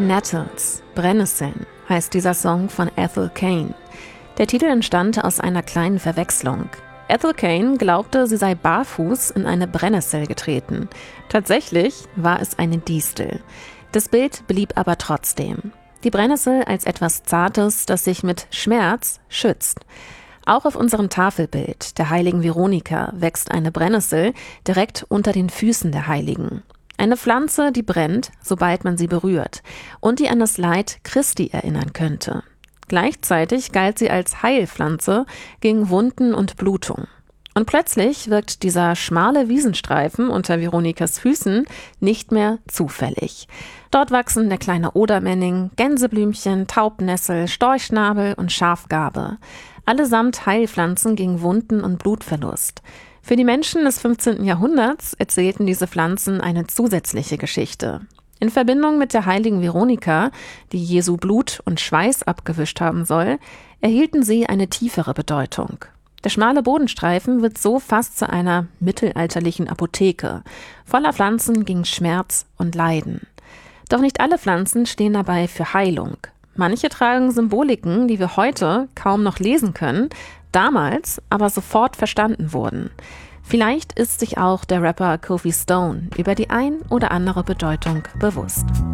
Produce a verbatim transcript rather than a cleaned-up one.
Nettles, Brennnesseln, heißt dieser Song von Ethel Cain. Der Titel entstand aus einer kleinen Verwechslung. Ethel Cain glaubte, sie sei barfuß in eine Brennnessel getreten. Tatsächlich war es eine Distel. Das Bild blieb aber trotzdem. Die Brennnessel als etwas Zartes, das sich mit Schmerz schützt. Auch auf unserem Tafelbild der heiligen Veronika wächst eine Brennnessel direkt unter den Füßen der Heiligen. Eine Pflanze, die brennt, sobald man sie berührt und die an das Leid Christi erinnern könnte. Gleichzeitig galt sie als Heilpflanze gegen Wunden und Blutung. Und plötzlich wirkt dieser schmale Wiesenstreifen unter Veronikas Füßen nicht mehr zufällig. Dort wachsen der kleine Odermenning, Gänseblümchen, Taubnessel, Storchschnabel und Schafgarbe. Allesamt Heilpflanzen gegen Wunden und Blutverlust. Für die Menschen des fünfzehnten Jahrhunderts erzählten diese Pflanzen eine zusätzliche Geschichte. In Verbindung mit der heiligen Veronika, die Jesu Blut und Schweiß abgewischt haben soll, erhielten sie eine tiefere Bedeutung. Der schmale Bodenstreifen wird so fast zu einer mittelalterlichen Apotheke, voller Pflanzen gegen Schmerz und Leiden. Doch nicht alle Pflanzen stehen dabei für Heilung. Manche tragen Symboliken, die wir heute kaum noch lesen können, damals aber sofort verstanden wurden. Vielleicht ist sich auch der Rapper Kofi Stone über die ein oder andere Bedeutung bewusst.